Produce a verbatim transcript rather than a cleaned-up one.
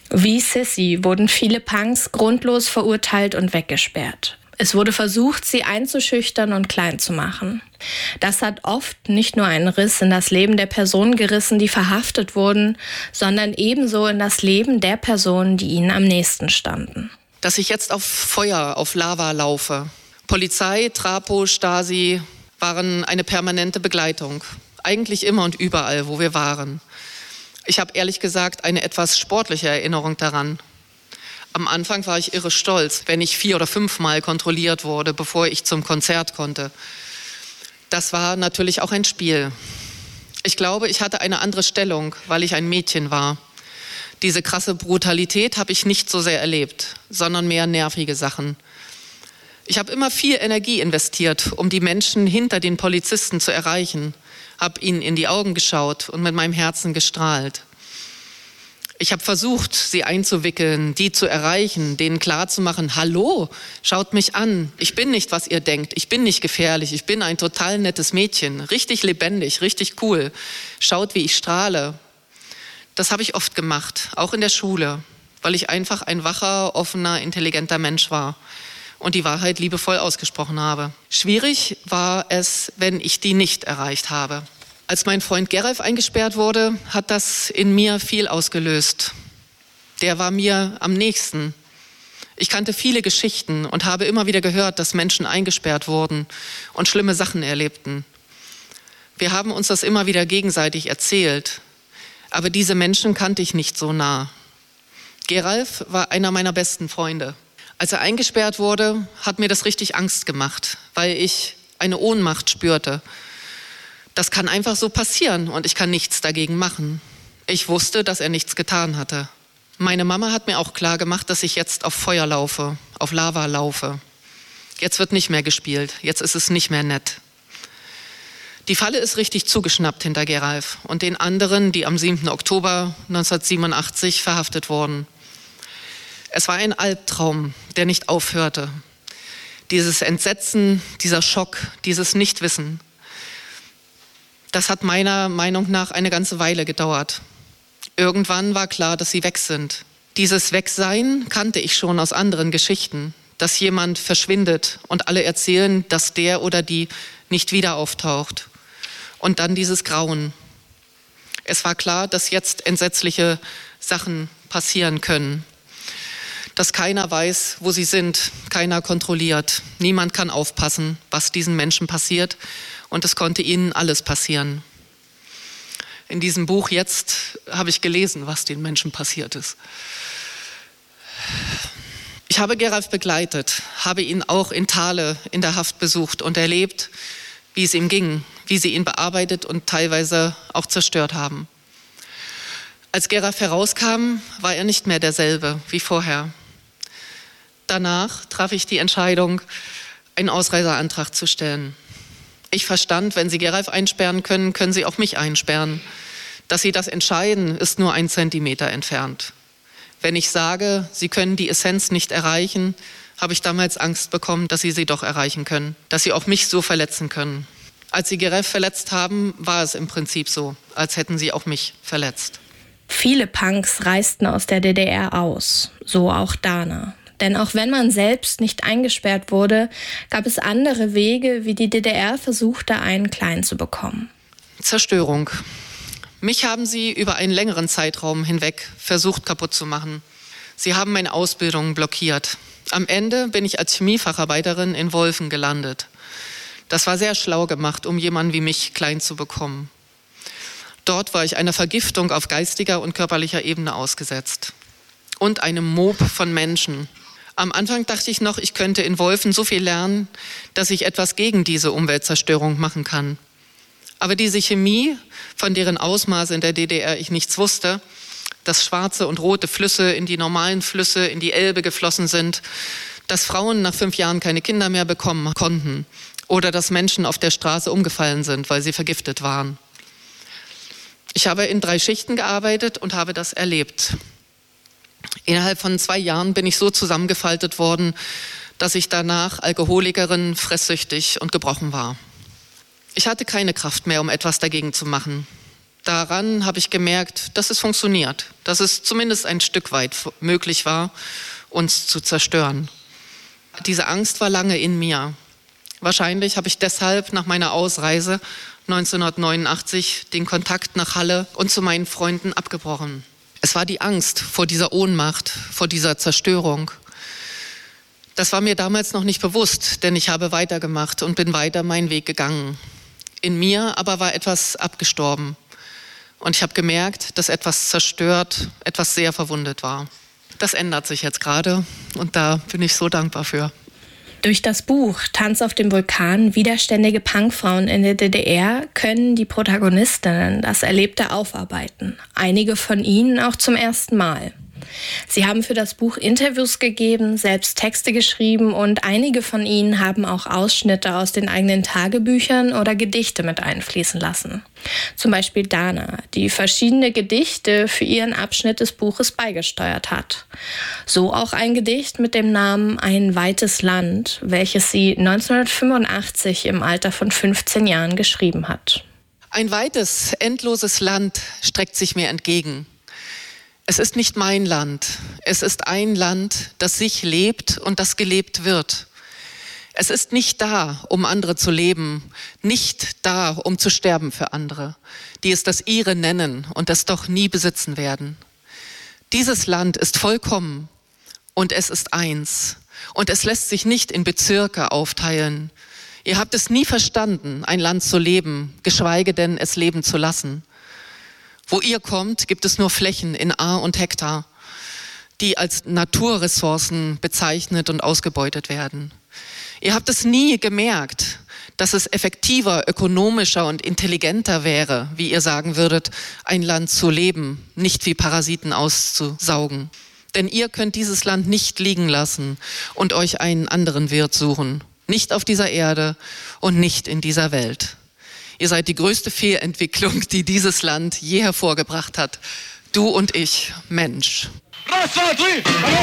Wie Sissy wurden viele Punks grundlos verurteilt und weggesperrt. Es wurde versucht, sie einzuschüchtern und klein zu machen. Das hat oft nicht nur einen Riss in das Leben der Personen gerissen, die verhaftet wurden, sondern ebenso in das Leben der Personen, die ihnen am nächsten standen. Dass ich jetzt auf Feuer, auf Lava laufe. Polizei, Trapo, Stasi waren eine permanente Begleitung. Eigentlich immer und überall, wo wir waren. Ich habe ehrlich gesagt eine etwas sportliche Erinnerung daran. Am Anfang war ich irre stolz, wenn ich vier oder fünfmal kontrolliert wurde, bevor ich zum Konzert konnte. Das war natürlich auch ein Spiel. Ich glaube, ich hatte eine andere Stellung, weil ich ein Mädchen war. Diese krasse Brutalität habe ich nicht so sehr erlebt, sondern mehr nervige Sachen. Ich habe immer viel Energie investiert, um die Menschen hinter den Polizisten zu erreichen, habe ihnen in die Augen geschaut und mit meinem Herzen gestrahlt. Ich habe versucht, sie einzuwickeln, die zu erreichen, denen klarzumachen, hallo, schaut mich an, ich bin nicht, was ihr denkt, ich bin nicht gefährlich, ich bin ein total nettes Mädchen, richtig lebendig, richtig cool, schaut, wie ich strahle. Das habe ich oft gemacht, auch in der Schule, weil ich einfach ein wacher, offener, intelligenter Mensch war und die Wahrheit liebevoll ausgesprochen habe. Schwierig war es, wenn ich die nicht erreicht habe. Als mein Freund Geralf eingesperrt wurde, hat das in mir viel ausgelöst. Der war mir am nächsten. Ich kannte viele Geschichten und habe immer wieder gehört, dass Menschen eingesperrt wurden und schlimme Sachen erlebten. Wir haben uns das immer wieder gegenseitig erzählt, aber diese Menschen kannte ich nicht so nah. Geralf war einer meiner besten Freunde. Als er eingesperrt wurde, hat mir das richtig Angst gemacht, weil ich eine Ohnmacht spürte. Das kann einfach so passieren und ich kann nichts dagegen machen. Ich wusste, dass er nichts getan hatte. Meine Mama hat mir auch klar gemacht, dass ich jetzt auf Feuer laufe, auf Lava laufe. Jetzt wird nicht mehr gespielt, jetzt ist es nicht mehr nett. Die Falle ist richtig zugeschnappt hinter Geralf und den anderen, die am siebten Oktober neunzehnhundertsiebenundachtzig verhaftet wurden. Es war ein Albtraum, der nicht aufhörte. Dieses Entsetzen, dieser Schock, dieses Nichtwissen. Das hat meiner Meinung nach eine ganze Weile gedauert. Irgendwann war klar, dass sie weg sind. Dieses Wegsein kannte ich schon aus anderen Geschichten, dass jemand verschwindet und alle erzählen, dass der oder die nicht wieder auftaucht. Und dann dieses Grauen. Es war klar, dass jetzt entsetzliche Sachen passieren können. Dass keiner weiß, wo sie sind, keiner kontrolliert. Niemand kann aufpassen, was diesen Menschen passiert. Und es konnte ihnen alles passieren. In diesem Buch jetzt habe ich gelesen, was den Menschen passiert ist. Ich habe Geralf begleitet, habe ihn auch in Thale in der Haft besucht und erlebt, wie es ihm ging, wie sie ihn bearbeitet und teilweise auch zerstört haben. Als Geralf herauskam, war er nicht mehr derselbe wie vorher. Danach traf ich die Entscheidung, einen Ausreiseantrag zu stellen. Ich verstand, wenn Sie Geralf einsperren können, können Sie auch mich einsperren. Dass Sie das entscheiden, ist nur ein Zentimeter entfernt. Wenn ich sage, Sie können die Essenz nicht erreichen, habe ich damals Angst bekommen, dass Sie sie doch erreichen können. Dass Sie auch mich so verletzen können. Als Sie Geralf verletzt haben, war es im Prinzip so, als hätten Sie auch mich verletzt. Viele Punks reisten aus der D D R aus, so auch Dana. Denn auch wenn man selbst nicht eingesperrt wurde, gab es andere Wege, wie die D D R versuchte, einen klein zu bekommen. Zerstörung. Mich haben sie über einen längeren Zeitraum hinweg versucht kaputt zu machen. Sie haben meine Ausbildung blockiert. Am Ende bin ich als Chemiefacharbeiterin in Wolfen gelandet. Das war sehr schlau gemacht, um jemanden wie mich klein zu bekommen. Dort war ich einer Vergiftung auf geistiger und körperlicher Ebene ausgesetzt. Und einem Mob von Menschen. Am Anfang dachte ich noch, ich könnte in Wolfen so viel lernen, dass ich etwas gegen diese Umweltzerstörung machen kann. Aber diese Chemie, von deren Ausmaße in der D D R ich nichts wusste, dass schwarze und rote Flüsse in die normalen Flüsse, in die Elbe geflossen sind, dass Frauen nach fünf Jahren keine Kinder mehr bekommen konnten oder dass Menschen auf der Straße umgefallen sind, weil sie vergiftet waren. Ich habe in drei Schichten gearbeitet und habe das erlebt. Innerhalb von zwei Jahren bin ich so zusammengefaltet worden, dass ich danach Alkoholikerin, fresssüchtig und gebrochen war. Ich hatte keine Kraft mehr, um etwas dagegen zu machen. daran habe ich gemerkt, dass es funktioniert, dass es zumindest ein Stück weit möglich war, uns zu zerstören. Diese Angst war lange in mir. Wahrscheinlich habe ich deshalb nach meiner Ausreise neunzehnhundertneunundachtzig den Kontakt nach Halle und zu meinen Freunden abgebrochen. Es war die Angst vor dieser Ohnmacht, vor dieser Zerstörung. Das war mir damals noch nicht bewusst, denn ich habe weitergemacht und bin weiter meinen Weg gegangen. In mir aber war etwas abgestorben. Und ich habe gemerkt, dass etwas zerstört, etwas sehr verwundet war. Das ändert sich jetzt gerade und da bin ich so dankbar für. Durch das Buch Tanz auf dem Vulkan, widerständige Punkfrauen in der D D R können die Protagonistinnen das Erlebte aufarbeiten. Einige von ihnen auch zum ersten Mal. Sie haben für das Buch Interviews gegeben, selbst Texte geschrieben und einige von ihnen haben auch Ausschnitte aus den eigenen Tagebüchern oder Gedichte mit einfließen lassen. Zum Beispiel Dana, die verschiedene Gedichte für ihren Abschnitt des Buches beigesteuert hat. So auch ein Gedicht mit dem Namen Ein weites Land, welches sie neunzehnhundertfünfundachtzig im Alter von fünfzehn Jahren geschrieben hat. Ein weites, endloses Land streckt sich mir entgegen. Es ist nicht mein Land, es ist ein Land, das sich lebt und das gelebt wird. Es ist nicht da, um andere zu leben, nicht da, um zu sterben für andere, die es das ihre nennen und es doch nie besitzen werden. Dieses Land ist vollkommen und es ist eins und es lässt sich nicht in Bezirke aufteilen. Ihr habt es nie verstanden, ein Land zu leben, geschweige denn es leben zu lassen. Wo ihr kommt, gibt es nur Flächen in A und Hektar, die als Naturressourcen bezeichnet und ausgebeutet werden. Ihr habt es nie gemerkt, dass es effektiver, ökonomischer und intelligenter wäre, wie ihr sagen würdet, ein Land zu leben, nicht wie Parasiten auszusaugen. Denn ihr könnt dieses Land nicht liegen lassen und euch einen anderen Wirt suchen. Nicht auf dieser Erde und nicht in dieser Welt. Ihr seid die größte Fehlentwicklung, die dieses Land je hervorgebracht hat. Du und ich, Mensch.